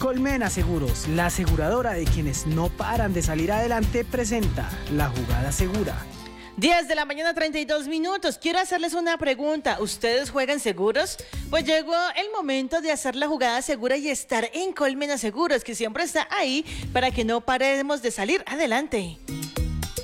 Colmena Seguros, la aseguradora de quienes no paran de salir adelante, presenta La Jugada Segura. 10 de la mañana, 32 minutos. Quiero hacerles una pregunta. ¿Ustedes juegan seguros? Pues llegó el momento de hacer la jugada segura y estar en Colmena Seguros, que siempre está ahí para que no paremos de salir adelante.